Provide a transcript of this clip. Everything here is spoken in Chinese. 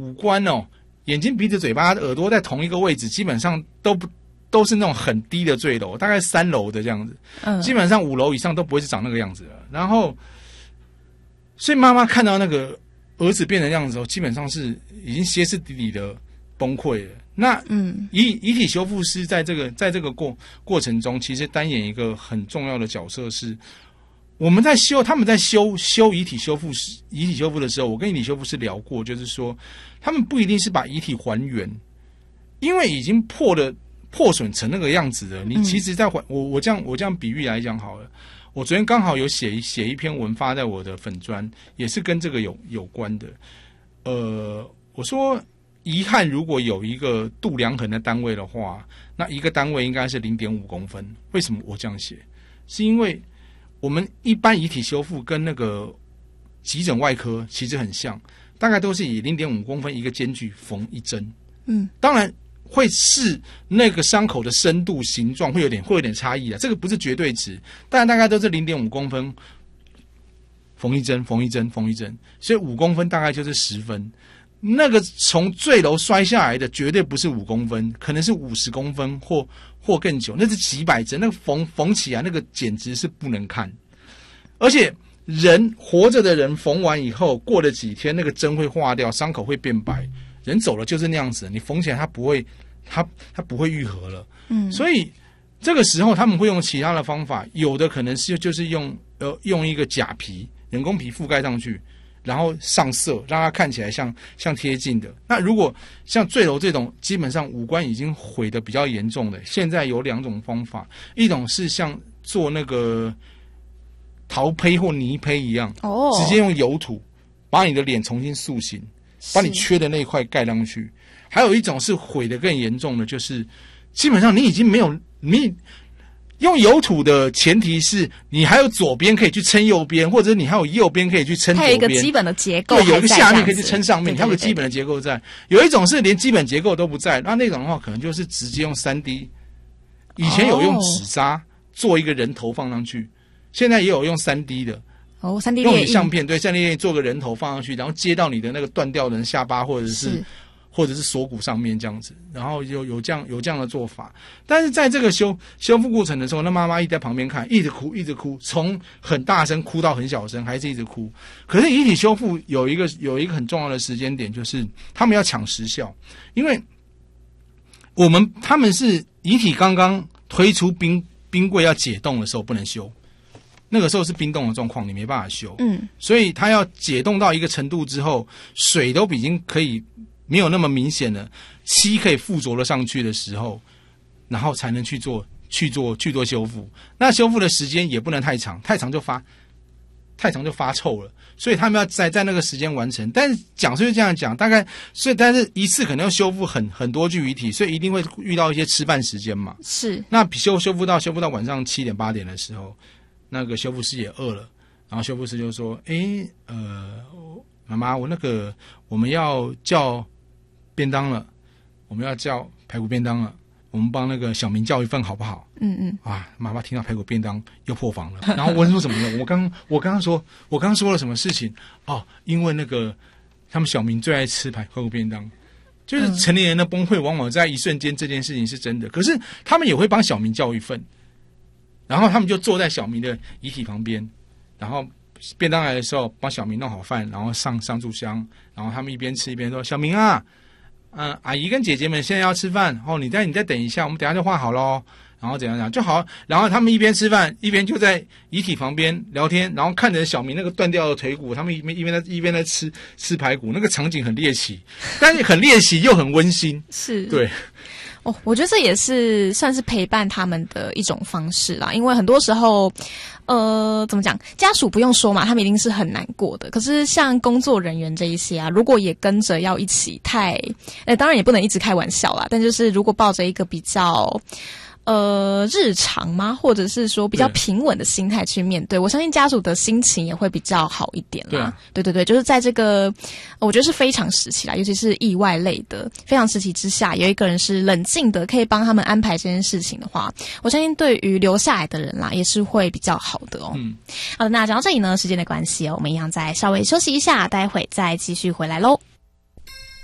五官哦，眼睛、鼻子、嘴巴、耳朵在同一个位置，基本上都是那种很低的坠楼，大概3楼的这样子，基本上5楼以上都不会是长那个样子了。然后，所以妈妈看到那个儿子变成这样子之后，基本上是已经歇斯底里的崩溃了。那遗体修复师在这个过程中，其实担演一个很重要的角色是，他们在修遗体修复的时候，我跟遗体修复师聊过，就是说他们不一定是把遗体还原，因为已经破损成那个样子了。你其实在我这样比喻来讲好了，我昨天刚好有写一篇文发在我的粉专，也是跟这个有关的。我说遗憾如果有一个度量衡的单位的话，那一个单位应该是 0.5 公分。为什么我这样写？是因为我们一般遗体修复跟那个急诊外科其实很像，大概都是以 0.5 公分一个间距缝一针。当然会是那个伤口的深度、形状会有点差异的，这个不是绝对值，但大概都是 0.5 公分缝一针，所以5公分大概就是10分。那个从坠楼摔下来的绝对不是5公分，可能是50公分或更久，那是几百针，那个缝起来那个简直是不能看。而且活着的人缝完以后，过了几天那个针会化掉，伤口会变白，人走了就是那样子，你缝起来它不会愈合了。所以这个时候他们会用其他的方法，有的可能是就是用一个假皮、人工皮覆盖上去，然后上色，让它看起来像贴近的。那如果像坠楼这种基本上五官已经毁得比较严重的，现在有2种方法，一种是像做那个陶胚或泥胚一样，直接用油土把你的脸重新塑形，把你缺的那一块盖上去。还有一种是毁得更严重的，就是基本上你已经没有你。用油土的前提是你还有左边可以去撑右边，或者你还有右边可以去撑左边， 它有一个基本的结构， 对，有一个下面可以去撑上面，你还有个基本的结构在。有一种是连基本结构都不在，那种的话可能就是直接用 3D。以前有用纸扎做一个人头放上去，现在也有用 3D 的。 3D 用你相片，对，3D 列印做个人头放上去，然后接到你的那个断掉的下巴或者是锁骨上面这样子，然后有这样的做法。但是在这个修复过程的时候，那妈妈一直在旁边看，一直哭，从很大声哭到很小声，还是一直哭。可是遗体修复有一个很重要的时间点，就是他们要抢时效，因为他们是遗体刚刚推出冰柜要解冻的时候不能修。那个时候是冰冻的状况，你没办法修。所以它要解冻到一个程度之后，水都已经可以没有那么明显了，漆可以附着了上去的时候，然后才能去做修复。那修复的时间也不能太长，太长就发臭了。所以他们要在那个时间完成。但是讲是这样讲，大概但是一次可能要修复很多具遗体，所以一定会遇到一些吃饭时间嘛。 是。那修复到晚上7点8点的时候，那个修复师也饿了，然后修复师就说：“妈妈，我们要叫便当了，我们要叫排骨便当了，我们帮那个小明叫一份好不好？”妈妈听到排骨便当又破防了，然后问说什么呢？我刚刚说了什么事情？因为那个他们小明最爱吃排骨便当。就是成年人的崩溃，往往在一瞬间，这件事情是真的。可是他们也会帮小明叫一份。然后他们就坐在小明的遗体旁边，然后便当来的时候帮小明弄好饭，然后上炷香，然后他们一边吃一边说：“小明啊，阿姨跟姐姐们现在要吃饭，你再等一下，我们等一下就换好咯。”然后怎样就好。然后他们一边吃饭一边就在遗体旁边聊天，然后看着小明那个断掉的腿骨，他们一边在吃排骨，那个场景很猎奇，但是很猎奇又很温馨。 是， 对。 我觉得这也是算是陪伴他们的一种方式啦，因为很多时候，怎么讲，家属不用说嘛，他们一定是很难过的。可是像工作人员这一些啊，如果也跟着要一起当然也不能一直开玩笑啦，但就是如果抱着一个比较日常吗？或者是说比较平稳的心态去面对，我相信家属的心情也会比较好一点啦。对，就是在这个我觉得是非常时期啦，尤其是意外类的非常时期之下，有一个人是冷静的，可以帮他们安排这件事情的话，我相信对于留下来的人啦，也是会比较好的哦。好的，那讲到这里呢，时间的关系我们一样再稍微休息一下，待会再继续回来咯。